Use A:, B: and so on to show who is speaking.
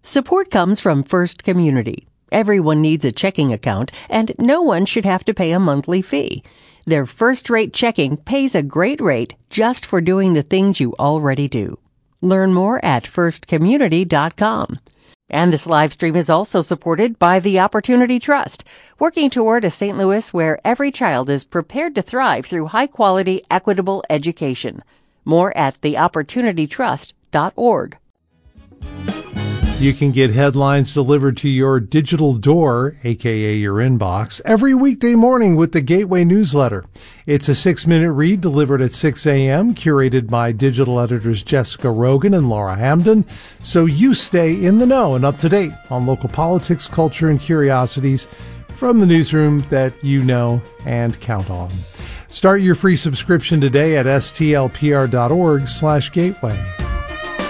A: Support comes from First Community. Everyone needs a checking account, and no one should have to pay a monthly fee. Their first-rate checking pays a great rate just for doing the things you already do. Learn more at firstcommunity.com. And this live stream is also supported by the Opportunity Trust, working toward a St. Louis where every child is prepared to thrive through high-quality, equitable education. More at theopportunitytrust.org.
B: You can get headlines delivered to your digital door, aka your inbox, every weekday morning with the Gateway newsletter. It's a 6-minute read delivered at 6 a.m., curated by digital editors Jessica Rogan and Laura Hamden, so you stay in the know and up to date on local politics, culture, and curiosities from the newsroom that you know and count on. Start your free subscription today at stlpr.org/gateway.